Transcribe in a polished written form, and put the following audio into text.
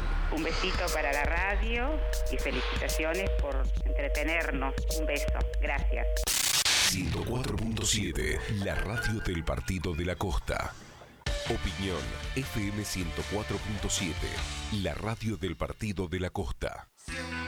Un besito para la radio y felicitaciones por entretenernos. Un beso. Gracias. 104.7, la radio del Partido de la Costa. Opinión FM 104.7, la radio del Partido de la Costa.